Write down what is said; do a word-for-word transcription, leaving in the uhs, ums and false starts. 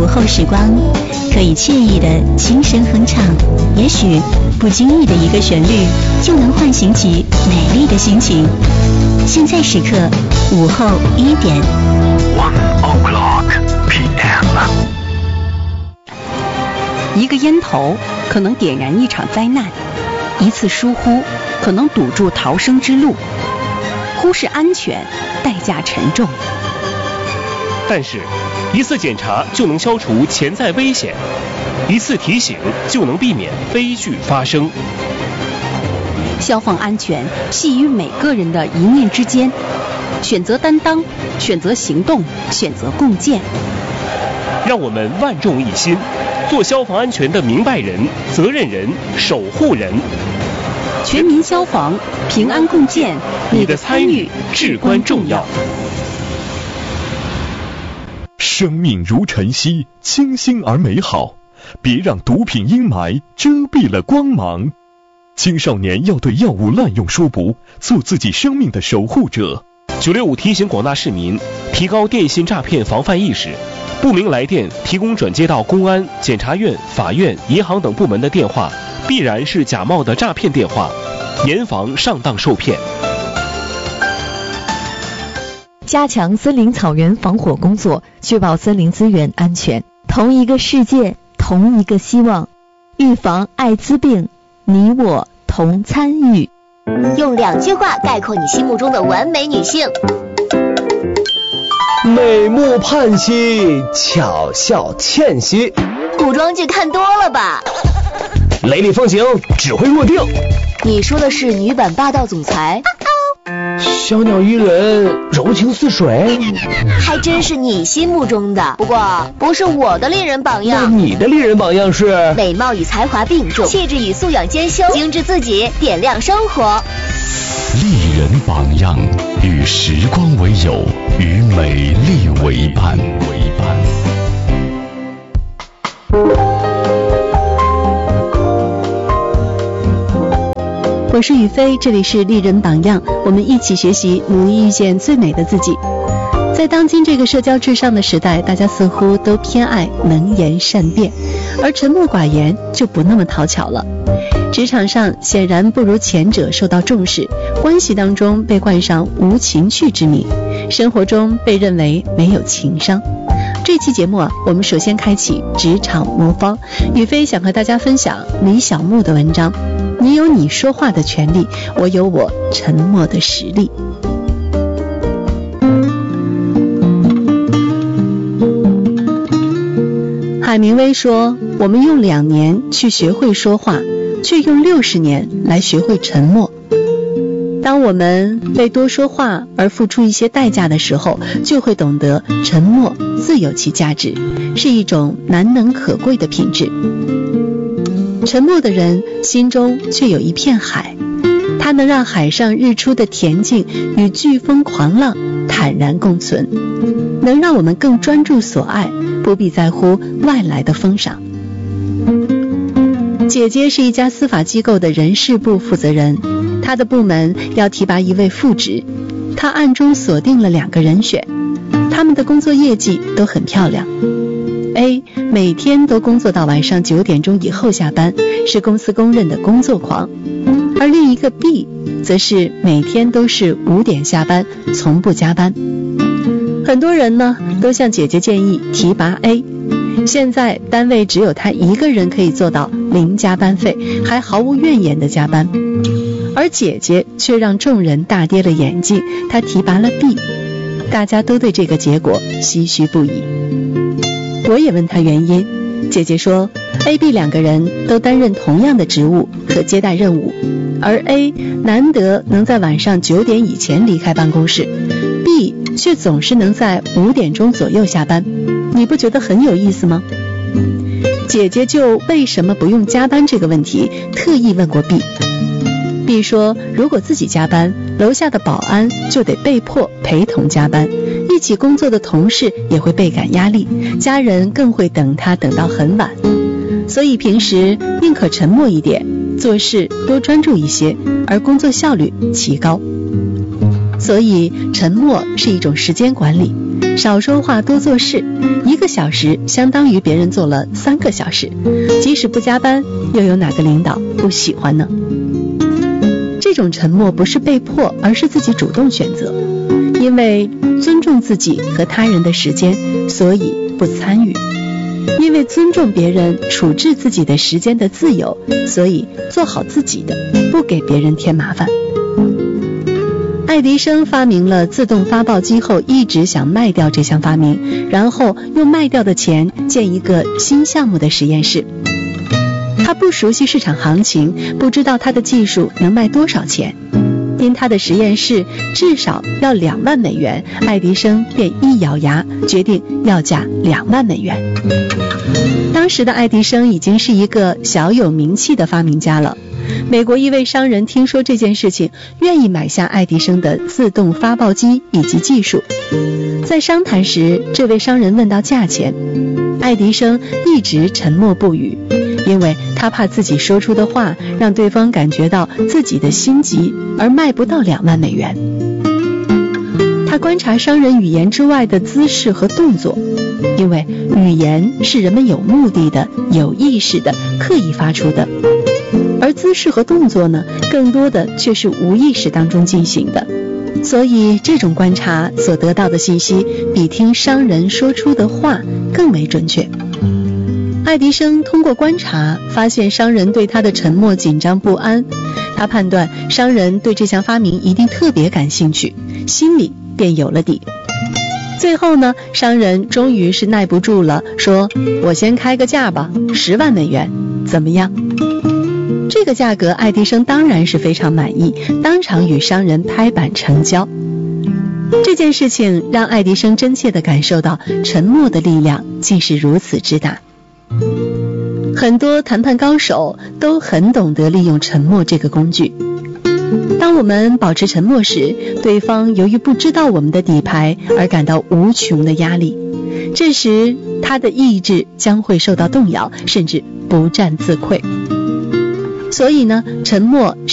后时光，可以惬意的轻声哼唱，也许不经意的一个旋律，就能唤醒起美丽的心情。现在时刻午后一点 One o'clock P M。 一个烟头可能点燃一场灾难，一次疏忽可能堵住逃生之路。忽视安全，代价沉重。 但是，一次检查就能消除潜在危险，一次提醒就能避免悲剧发生。 消防安全系于每个人的一念之间，选择担当，选择行动，选择共建。 让我们万众一心，做消防安全的明白人、责任人、守护人。 全民消防，平安共建，你的参与至关重要。 生命如晨曦，清新而美好，别让毒品阴霾遮蔽了光芒。青少年要对药物滥用说不，做自己生命的守护者。 九六五提醒广大市民提高电信诈骗防范意识，不明来电提供转接到公安、检察院、法院、银行等部门的电话，必然是假冒的诈骗电话，严防上当受骗。 加强森林草原防火工作，确保森林资源安全。同一个世界，同一个希望。预防艾滋病，你我同参与。 用两句话概括你心目中的完美女性。 美目盼兮，巧笑倩兮。 古装剧看多了吧？ 雷厉风行，指挥若定。 你说的是女版霸道总裁？ 小鸟依人，柔情似水。 还真是你心目中的，不过不是我的丽人榜样。 那你的丽人榜样是？ 美貌与才华并重，气质与素养兼修，精致自己，点亮生活。 丽人榜样，与时光为友，与美丽为伴。为伴。 我是雨飞，这里是丽人榜样，我们一起学习，努力遇见最美的自己。在当今这个社交至上的时代，大家似乎都偏爱能言善辩，而沉默寡言就不那么讨巧了。职场上显然不如前者受到重视，关系当中被冠上无情趣之名，生活中被认为没有情商。这期节目啊，我们首先开启职场魔方，雨飞想和大家分享李小牧的文章，你有你说话的权利，我有我沉默的实力。海明威说，我们用两年去学会说话，却用六十年来学会沉默。当我们为多说话而付出一些代价的时候，就会懂得沉默自有其价值，是一种难能可贵的品质。沉默的人心中却有一片海，它能让海上日出的恬静与飓风狂浪坦然共存，能让我们更专注所爱，不必在乎外来的封赏。姐姐是一家司法机构的人事部负责人，她的部门要提拔一位副职，她暗中锁定了两个人选，他们的工作业绩都很漂亮。A 每天都工作到晚上九点钟以后下班，是公司公认的工作狂，而另一个 B 则是每天都是五点下班，从不加班。很多人呢都向姐姐建议提拔 A， 现在单位只有他一个人可以做到零加班费，还毫无怨言的加班，而姐姐却让众人大跌了眼镜，她提拔了 B， 大家都对这个结果唏嘘不已。我也问她原因，姐姐说 A、B 两个人都担任同样的职务和接待任务，而 A 难得能在晚上九点以前离开办公室， B 却总是能在五点钟左右下班，你不觉得很有意思吗？姐姐就为什么不用加班这个问题特意问过 B， B 说如果自己加班，楼下的保安就得被迫陪同加班，一起工作的同事也会倍感压力，家人更会等他等到很晚，所以平时宁可沉默一点，做事多专注一些，而工作效率提高。所以沉默是一种时间管理， 少说话多做事，一个小时相当于别人做了三个小时，即使不加班，又有哪个领导不喜欢呢？这种沉默不是被迫，而是自己主动选择，因为尊重自己和他人的时间，所以不参与；因为尊重别人处置自己的时间的自由，所以做好自己的，不给别人添麻烦。爱迪生发明了自动发报机后，一直想卖掉这项发明，然后用卖掉的钱建一个新项目的实验室。他不熟悉市场行情，不知道他的技术能卖多少钱，因他的实验室至少要两万美元，爱迪生便一咬牙决定要价两万美元。当时的爱迪生已经是一个小有名气的发明家了。美国一位商人听说这件事情，愿意买下爱迪生的自动发报机以及技术。在商谈时，这位商人问到价钱，爱迪生一直沉默不语，因为他怕自己说出的话让对方感觉到自己的心急，而卖不到两万美元。他观察商人语言之外的姿势和动作，因为语言是人们有目的的、有意识的、刻意发出的，而姿势和动作呢，更多的却是无意识当中进行的。所以这种观察所得到的信息，比听商人说出的话更为准确。爱迪生通过观察发现商人对他的沉默紧张不安，他判断商人对这项发明一定特别感兴趣，心里便有了底。最后呢，商人终于是耐不住了，说：我先开个价吧，十万美元，怎么样？这个价格爱迪生当然是非常满意，当场与商人拍板成交。这件事情让爱迪生真切地感受到沉默的力量竟是如此之大。很多谈判高手都很懂得利用沉默这个工具。当我们保持沉默时，对方由于不知道我们的底牌而感到无穷的压力，这时他的意志将会受到动摇，甚至不战自溃。所以呢，沉默